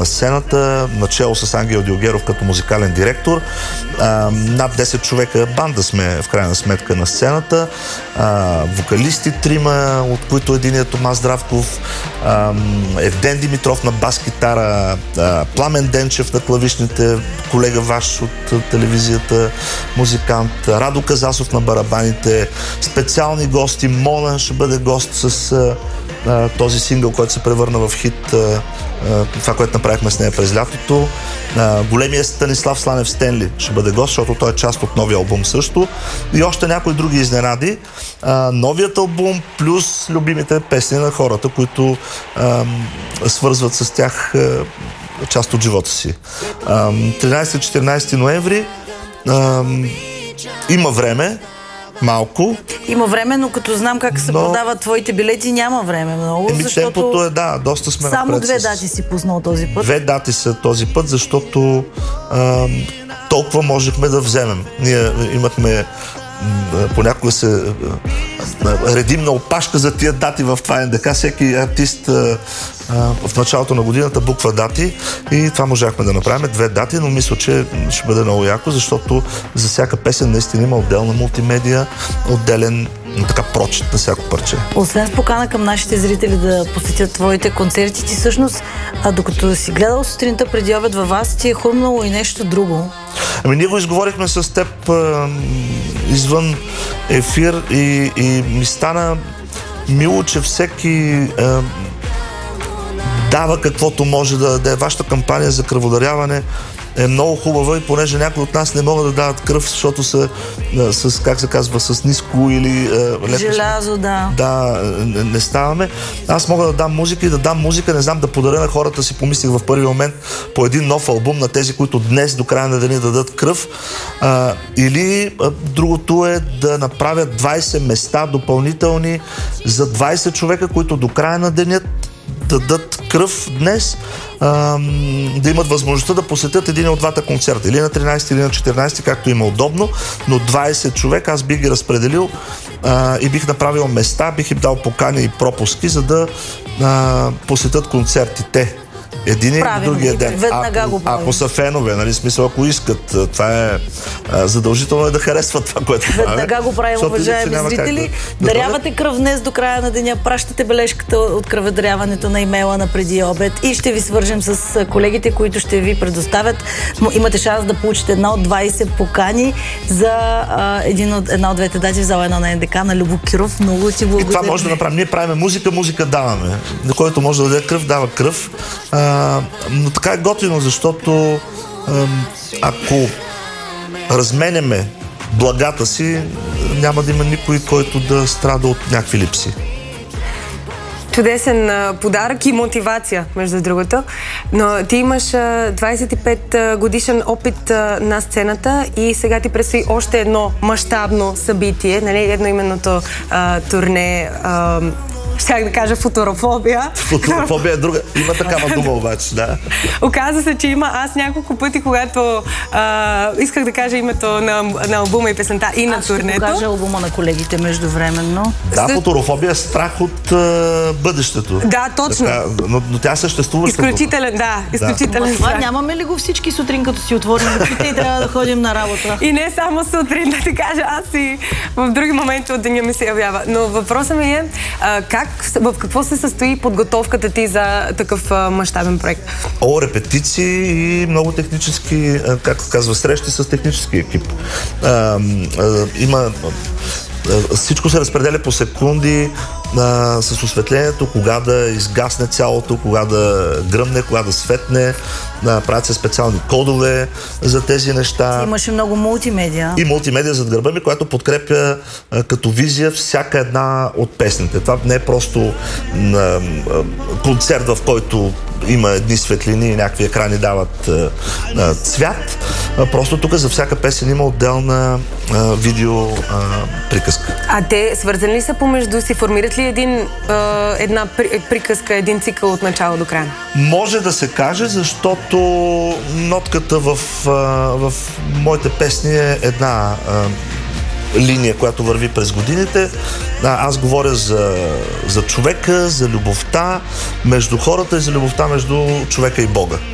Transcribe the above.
на сцената, начало с Ангел Дилгеров като музикален директор. Над 10 човека банда сме в крайна сметка на сцената. Вокалисти 3, от които единият Томас Здравков, Евден Димитров на бас-китара, Пламен Денчев на клавишните, колега ваш от телевизията, музикант, Радо Казасов на барабаните, специални гости. Мона ще бъде гост с този сингъл, който се превърна в хит, това, което направихме с нея през лятото. Големия Станислав Сланев Стенли ще бъде гост, защото той е част от новия албум също. И още някои други изненади. Новият албум плюс любимите песни на хората, които свързват с тях част от живота си. 13-14 ноември има време. Малко. Има време, но като знам как се продават твоите билети, няма време много, защото... Темпото е, доста сме само напред. Само 2 дати си пуснал този път. 2 дати са този път, защото толкова можехме да вземем. Ние имахме понякога се редим на опашка за тия дати в това НДК. Всеки артист в началото на годината буква дати и това можахме да направим 2 дати, но мисля, че ще бъде много яко, защото за всяка песен наистина има отделна мултимедия, отделен така прочит на всяко парче. Освен с покана към нашите зрители да посетят твоите концерти, ти всъщност, докато си гледал сутринта преди обед във вас, ти е хрумнало и нещо друго. Ние го изговорихме с теб извън ефир и ми стана мило, че всеки дава каквото може да даде. Вашата кампания за кръводаряване е много хубава и понеже някои от нас не могат да дават кръв, защото са с, как се казва, с ниско или желязо, не ставаме. Аз мога да дам музика и да дам музика, не знам, да подаря на хората, си помислих в първи момент, по един нов албум на тези, които днес до края на деня дадат кръв. Или другото е да направят 20 места допълнителни за 20 човека, които до края на деня дадат кръв днес, да имат възможността да посетят един от двата концерта. Или на 13, или на 14, както има удобно, но 20 човека аз бих ги разпределил и бих направил места, бих им дал покани и пропуски, за да посетят концертите. Един и другия ден. Ако са фенове, нали, смисъл, ако искат, това е задължително да харесват това, което правят. Веднага го правим, уважаеми зрители. Дарявате кръв днес до края на деня, пращате бележката от кръводаряването на имейла на преди обед и ще ви свържем с колегите, които ще ви предоставят. Имате шанс да получите една от 20 покани за една от двете дати в зала 1 на НДК на Любо Киров. Много ти благодаря. И това може да направим. Ние правим музика даваме. На който може да даде кръв, дава кръв. Но така е готино, защото ако разменяме благата си, няма да има никой, който да страда от някакви липси. Чудесен подарък и мотивация, между другото. Но ти имаш 25 годишен опит на сцената и сега ти предстои още едно мащабно събитие, нали, едноименното турне. Щях да кажа футурофобия. Футурофобия е друга. Има такава дума обаче, да. Оказва се, че има. Аз няколко пъти, когато исках да кажа името на албума и песента и на турнето. Аз ще покажа албума на колегите междувременно. Да, футурофобия е страх от бъдещето. Да, точно. Така, но тя съществува. Изключителен, изключителен страх. Това нямаме ли го всички сутрин, като си отворим очите и трябва да ходим на работа? И не само сутрин, да ти кажа, аз и в други моменти от деня ми се явява. Но въпросът ми е, в какво се състои подготовката ти за такъв мащабен проект? Репетиции и много технически, както казва, срещи с технически екип. Всичко се разпределя по секунди с осветлението, кога да изгасне цялото, кога да гръмне, кога да светне. Правят се специални кодове за тези неща. Имаше много мултимедия. И мултимедия зад гърба ми, която подкрепя като визия всяка една от песните. Това не е просто концерт, в който има едни светлини и някакви екрани дават цвят. Просто тук за всяка песен има отделна видео приказка. А те свързани ли са помежду си? Формират ли една приказка, един цикъл от начало до края? Може да се каже, защото нотката в моите песни е една линия, която върви през годините. Аз говоря за човека, за любовта между хората и за любовта между човека и Бога.